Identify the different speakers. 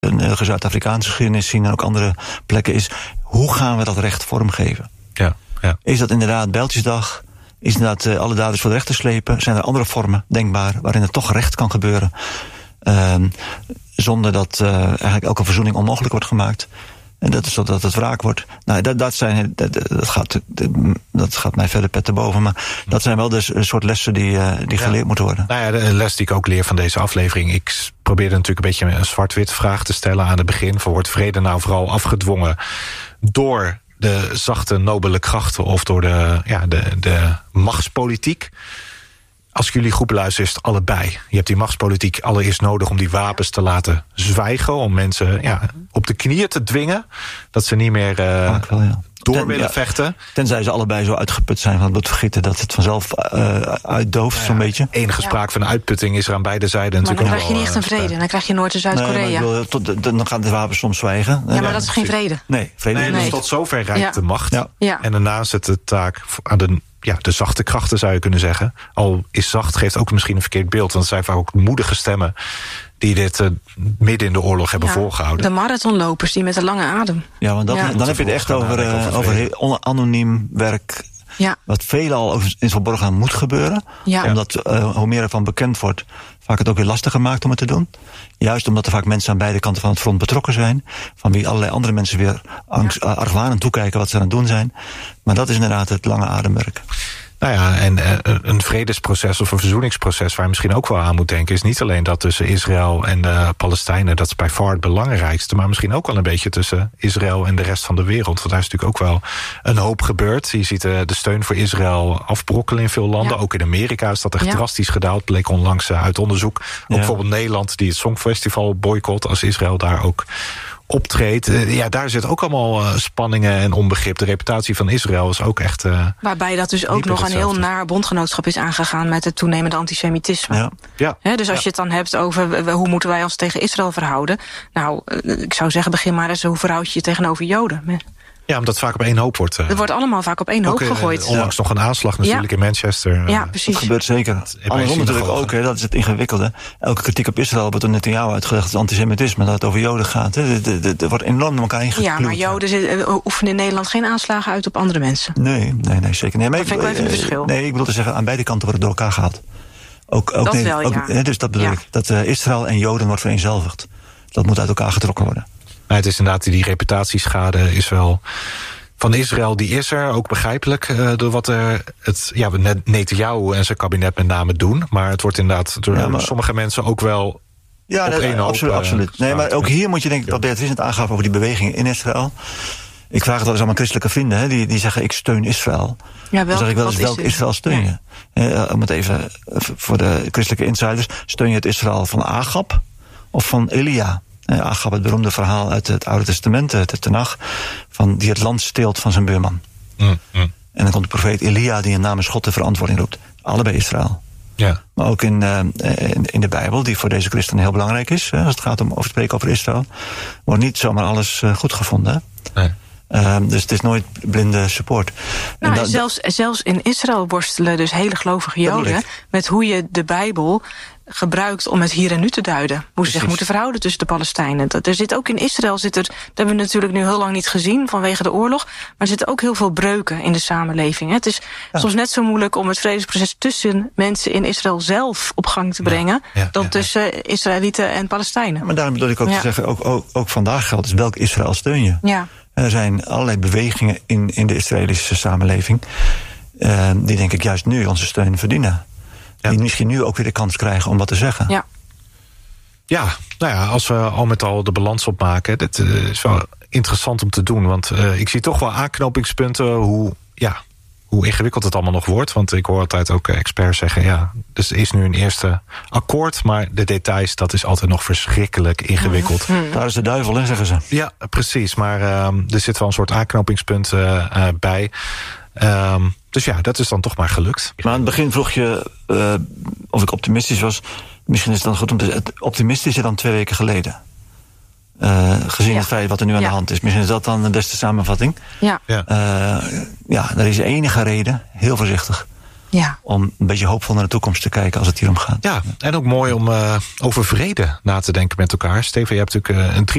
Speaker 1: de Zuid-Afrikaanse geschiedenis zien en ook andere plekken is, hoe gaan we dat recht vormgeven?
Speaker 2: Ja.
Speaker 1: Is dat inderdaad Bijltjesdag? Is inderdaad alle daders voor de rechter slepen? Zijn er andere vormen denkbaar waarin het toch recht kan gebeuren? Zonder dat eigenlijk elke verzoening onmogelijk wordt gemaakt. En dat is zodat het wraak wordt. Nou, dat gaat mij verder pet te boven. Maar dat zijn wel de soort lessen die geleerd moeten worden.
Speaker 2: Nou ja, de les die ik ook leer van deze aflevering. Ik probeerde natuurlijk een beetje een zwart-wit vraag te stellen aan het begin. Wordt vrede nou vooral afgedwongen door de zachte, nobele krachten of door de machtspolitiek? Als ik jullie goed luister, is het allebei. Je hebt die machtspolitiek allereerst nodig om die wapens te laten zwijgen. Om mensen op de knieën te dwingen. Dat ze niet meer door willen vechten.
Speaker 1: Tenzij ze allebei zo uitgeput zijn van het bloedvergieten dat het vanzelf uitdooft zo'n beetje.
Speaker 2: Enige sprake van uitputting is er aan beide zijden natuurlijk.
Speaker 3: Maar dan krijg je niet echt een vrede. Dan krijg je Noord- en Zuid-Korea.
Speaker 1: Dan gaan de wapens soms zwijgen.
Speaker 3: Ja, maar dat is geen vrede.
Speaker 1: Nee, vrede
Speaker 2: dus tot zover reikt de macht.
Speaker 3: Ja.
Speaker 2: En daarnaast het de taak aan de zachte krachten, zou je kunnen zeggen. Al is zacht, geeft ook misschien een verkeerd beeld. Want het zijn vaak ook moedige stemmen die dit midden in de oorlog hebben volgehouden.
Speaker 3: De marathonlopers, die met een lange adem.
Speaker 1: Ja, want dan heb je het echt over heel anoniem werk.
Speaker 3: Ja.
Speaker 1: Wat veelal in het verborgen moet gebeuren.
Speaker 3: Ja.
Speaker 1: Omdat hoe meer ervan bekend wordt, vaak het ook weer lastiger maakt om het te doen. Juist omdat er vaak mensen aan beide kanten van het front betrokken zijn. Van wie allerlei andere mensen weer argwanend toekijken wat ze aan het doen zijn. Maar dat is inderdaad het lange ademwerk.
Speaker 2: Nou ja, en een vredesproces of een verzoeningsproces waar je misschien ook wel aan moet denken, is niet alleen dat tussen Israël en de Palestijnen. Dat is bij far het belangrijkste. Maar misschien ook wel een beetje tussen Israël en de rest van de wereld. Want daar is natuurlijk ook wel een hoop gebeurd. Je ziet de steun voor Israël afbrokkelen in veel landen. Ja. Ook in Amerika is dat echt drastisch gedaald. Bleek onlangs uit onderzoek. Ook bijvoorbeeld Nederland die het Songfestival boycott als Israël daar ook optreedt. Daar zit ook allemaal spanningen en onbegrip. De reputatie van Israël is ook echt
Speaker 3: waarbij dat dus ook nog een heel naar bondgenootschap is aangegaan met het toenemende antisemitisme.
Speaker 2: Ja.
Speaker 3: Dus als je het dan hebt over hoe moeten wij ons tegen Israël verhouden. Nou, ik zou zeggen, begin maar eens, hoe verhoud je je tegenover Joden?
Speaker 2: Ja, omdat het vaak op één hoop wordt.
Speaker 3: Het wordt allemaal vaak op één hoop gegooid.
Speaker 2: Onlangs nog een aanslag natuurlijk in Manchester.
Speaker 3: Ja, precies.
Speaker 1: Dat gebeurt zeker. Andersom natuurlijk ook, dat is het ingewikkelde. Elke kritiek op Israël wordt door Netanyahu uitgelegd als antisemitisme, dat het over Joden gaat. Er wordt enorm naar elkaar ingekloed.
Speaker 3: Ja, maar Joden oefenen in Nederland geen aanslagen uit op andere mensen.
Speaker 1: Nee, zeker niet. Maar
Speaker 3: dat vind ik wel even een verschil.
Speaker 1: Nee, ik bedoel te zeggen, aan beide kanten wordt het door elkaar gehaald. Dus dat bedoel ik. Dat Israël en Joden wordt vereenzelvigd. Dat moet uit elkaar getrokken worden.
Speaker 2: Het is inderdaad, die reputatieschade is wel van Israël, die is er, ook begrijpelijk door wat Netanyahu en zijn kabinet met name doen. Maar het wordt inderdaad door sommige mensen ook wel op één hoop.
Speaker 1: Absoluut. Nee, maar ook hier moet je denken, wat Beatrice het aangaf over die bewegingen in Israël. Ik vraag het wel eens aan mijn christelijke vrienden, die zeggen ik steun Israël. Ja, dan zeg ik wel eens, welk Israël steun je? Om het even voor de christelijke insiders, steun je het Israël van Agab of van Elia? Agab, het beroemde verhaal uit het Oude Testament, de Tenach, van die het land steelt van zijn buurman. En dan komt de profeet Elia die in namens God de verantwoording roept. Allebei Israël.
Speaker 2: Ja.
Speaker 1: Maar ook in de Bijbel, die voor deze christenen heel belangrijk is, als het gaat om spreken over Israël, wordt niet zomaar alles goed gevonden. Nee. Dus het is nooit blinde support.
Speaker 3: Nou, en zelfs in Israël worstelen dus hele gelovige Joden met hoe je de Bijbel gebruikt om het hier en nu te duiden. Hoe ze zich moeten verhouden tussen de Palestijnen. Er zit ook in Israël, dat hebben we natuurlijk nu heel lang niet gezien vanwege de oorlog, maar er zitten ook heel veel breuken in de samenleving. Het is soms net zo moeilijk om het vredesproces tussen mensen in Israël zelf op gang te brengen dan tussen Israëlieten en Palestijnen.
Speaker 1: Maar daarom bedoel ik ook te zeggen, ook vandaag geldt dus welk Israël steun je?
Speaker 3: Ja.
Speaker 1: Er zijn allerlei bewegingen in de Israëlische samenleving die denk ik juist nu onze steun verdienen. Ja. Die misschien nu ook weer de kans krijgen om wat te zeggen.
Speaker 2: Ja, nou ja, als we al met al de balans opmaken, dat is wel interessant om te doen. Want ik zie toch wel aanknopingspunten hoe ingewikkeld het allemaal nog wordt. Want ik hoor altijd ook experts zeggen, dus er is nu een eerste akkoord, maar de details, dat is altijd nog verschrikkelijk ingewikkeld.
Speaker 1: Daar is de duivel in, zeggen ze.
Speaker 2: Ja, precies. Maar er zit wel een soort aanknopingspunt bij. Dus dat is dan toch maar gelukt.
Speaker 1: Maar aan het begin vroeg je of ik optimistisch was. Misschien is het dan goed om te zeggen, optimistischer dan 2 weken geleden. Gezien het feit wat er nu aan de hand is. Misschien is dat dan de beste samenvatting. Er is enige reden, heel voorzichtig, om een beetje hoopvol naar de toekomst te kijken als het hier om gaat.
Speaker 2: Ja, en ook mooi om over vrede na te denken met elkaar. Steven, je hebt natuurlijk een